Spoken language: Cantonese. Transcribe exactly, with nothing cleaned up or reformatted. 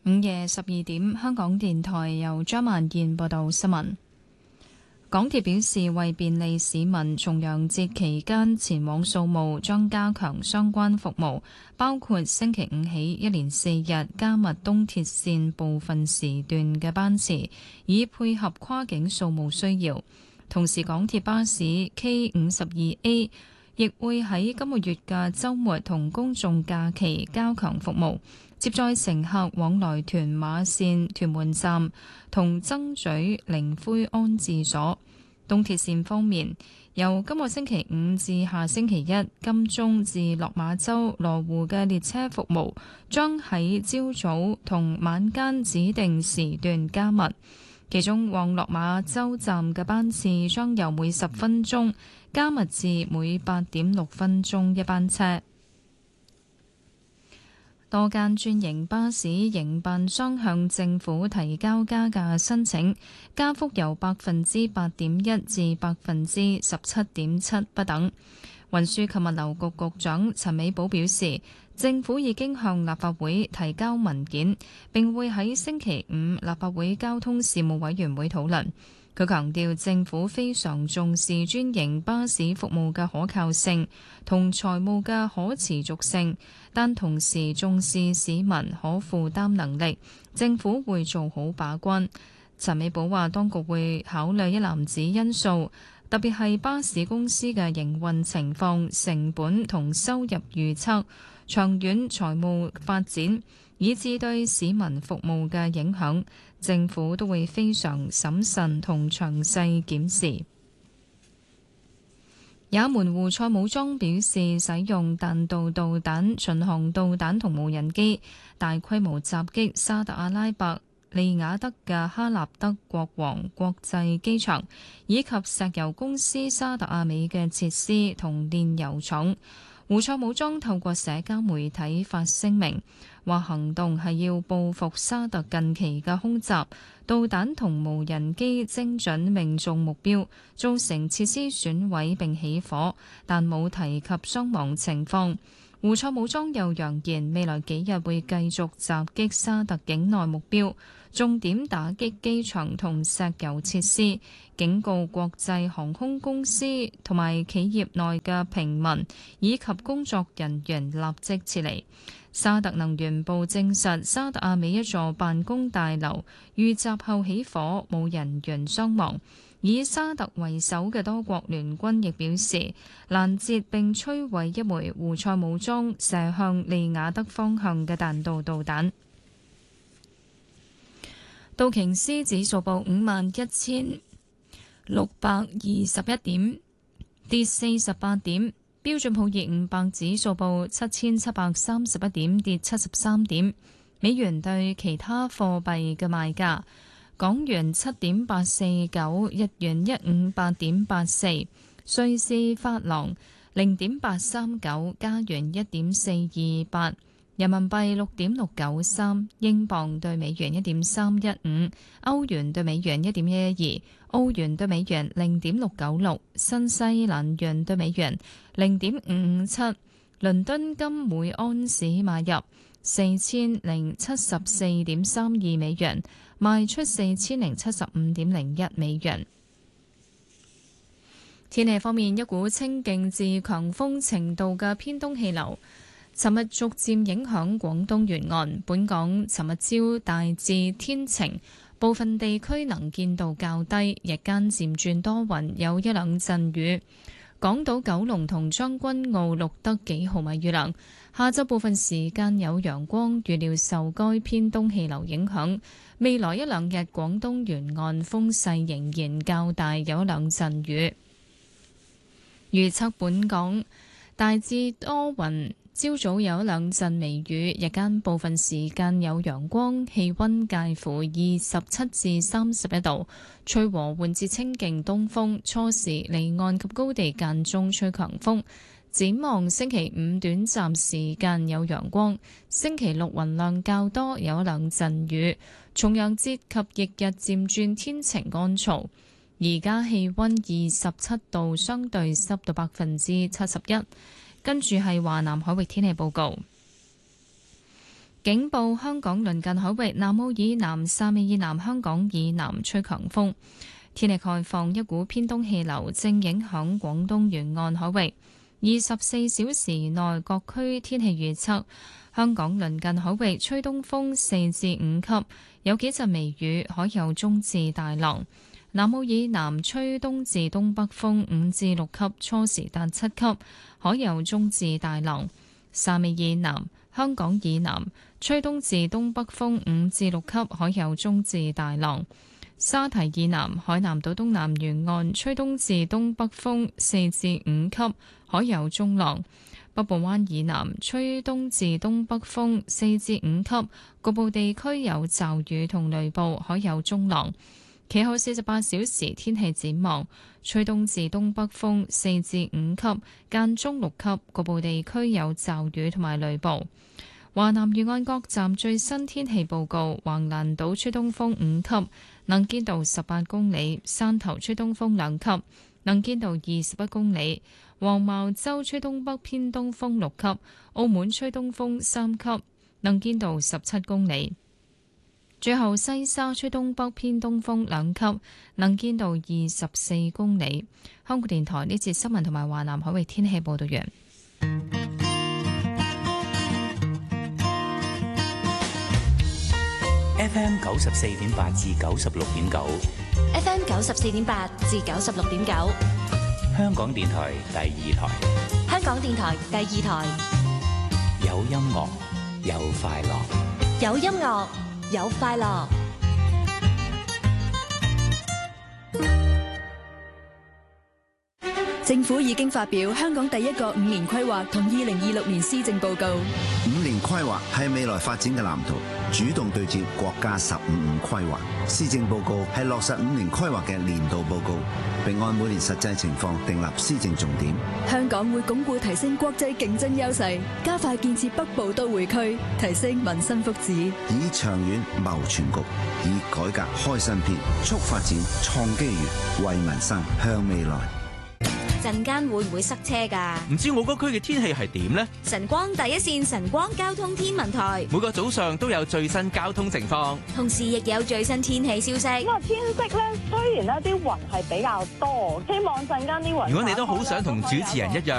午夜十二點，香港電台由張萬燕報道新聞。港鐵表示，為便利市民重陽節期間前往掃墓，將加強相關服務，包括星期五起一連四日加密東鐵線部分時段嘅班次，以配合跨境掃墓需要。同時，港鐵巴士 K 五十二 A 亦會喺今個月嘅週末同公眾假期加強服務，接載乘客往來屯馬線屯門站同曾咀靈灰安置所。東鐵線方面，由今個星期五至下星期一，金鐘至落馬洲羅湖嘅列車服務將喺朝早同晚間指定時段加密，其中往落馬洲站嘅班次將由每十分鐘加密至每八點六分鐘一班車。多間專營巴士營辦商向政府提交加價申請，加幅由百分之八點一至百分之十七點七不等。運輸及物流局局長陳美寶表示，政府已經向立法會提交文件，並會喺星期五立法會交通事務委員會討論。佢強調，政府非常重視專營巴士服務嘅可靠性同財務嘅可持續性，但同時重視市民可負擔能力。政府會做好把關。陳美寶話，當局會考慮一籃子因素，特別係巴士公司嘅營運情況、成本同收入預測、長遠財務發展，以至對市民服務嘅影響。政府都會非常審慎同詳細檢視。也門胡塞武裝表示，使用彈道導彈、巡航導彈同無人機大規模襲擊沙特阿拉伯利雅得嘅哈納德國王國際機場，以及石油公司沙特阿美嘅設施同煉油廠。胡塞武裝透過社交媒體發聲明，話行動係要報復沙特近期嘅空襲，導彈同無人機精準命中目標，造成設施損毀並起火，但冇提及傷亡情況。胡塞武裝又揚言，未來幾日會繼續襲擊沙特境內目標，重點打擊機場同石油設施，警告國際航空公司同埋企業內嘅平民以及工作人員立即撤離。沙特能源部證實，沙特阿美一座辦公大樓遇襲後起火，冇人員傷亡。以沙特為首嘅多國聯軍亦表示，攔截並摧毀一枚胡塞武裝射向利雅得方向嘅彈道導彈。道瓊斯指數報五萬一千六百二十一點，跌四十八點。標準普爾五百指數報七千七百三十一點，跌七十三點。美元對其他貨幣嘅賣價。港元七點八四九，日元一五八點八四，瑞士法郎零點八三九，加元一點四二八，人民幣六點六九三，英鎊對美元一點三一五，歐元對美元一點一一二，澳元對美元零點六九六，新西蘭元對美元零點五五七。倫敦金每安士買入四千零七十四點三二美元，賣出四千零七十五點零一美元。天氣方面，一股清勁至強風程度嘅偏東氣流，尋日逐漸影響廣東沿岸。本港尋日朝大致天晴，部分地區能見度較低，日間漸轉多雲，有一兩陣雨。港島、九龍同將軍澳錄得幾毫米雨量。下晝部分時間有陽光，預料受該偏東氣流影響，未來一兩日廣東沿岸風勢仍然較大，有一兩陣雨。預測本港大致多雲，朝早有一兩陣微雨，日間部分時間有陽光，氣溫介乎二十七至三十一度，吹和緩至清勁東風，初時離岸及高地間中吹強風。展望星期五短暫時間有陽光，星期六雲量較多，有一兩陣雨。重陽節及翌日漸轉天晴乾燥。而家氣溫二十七度，相對濕度百分之七十一。跟住係華南海域天氣報告。 警報：香港鄰近海域南澳以南、汕尾以南、香港以南吹強風。天氣概況：一股偏東氣流正影響廣東沿岸海域。二十四小時內各區天氣預測：香港鄰近海域吹東風四至五級，有幾陣微雨，海有中至大浪。南澳以南吹東至東北風五至六級，初時達七級，海有中至大浪。汕尾以南、香港以南吹東至東北風五至六級，海有中至大浪。沙堤以南、海南島東南沿岸吹東至東北風四至五級，海有中浪。北部灣以南吹東至東北風四至五級，局部地區有驟雨同雷暴，海有中浪。其後四十八小時天氣展望：吹東至東北風四至五級，間中六級，局部地區有驟雨同埋雷暴。華南沿岸各站最新天氣報告：橫瀾島吹東風五級，能見度十八公里；汕頭吹東風兩級，能見度二十一公里；黃茅洲吹東北偏東風六級；澳門吹東風三級，能見度十七公里。最後西沙吹東北偏東風兩級，能見度二十四公里。香港電台呢節新聞同埋華南海域天氣報道完。 F M 九十四點八至九十六點九 ，F M 九十四點八至九十六點九， 香港電台第二台， 香港電台第二台， 有音樂，有快樂， 有音樂，有快樂。 政府已經發表香港第一個五年規劃同二零二六年施政報告。 五年規劃係未來發展嘅藍圖，主動對接國家十五五規劃。施政報告係落實五年規劃嘅年度報告，並按每年實際情況訂立施政重點。 香港會鞏固提升國際競爭優勢，加快建設北部都會區，提升民生福祉， 以長遠謀全局，以改革開新篇，促發展創機遇，為民生向未來。 陣間會唔會塞車㗎？ 唔知我嗰區嘅天氣係點呢？ 晨光第一線晨光交通天文台每個早上都有最新交通情況， 同時亦有最新天氣消息。 咁啊，天色咧雖然咧啲雲係比較多，希望陣間啲雲。 如果你都好想同主持人一樣。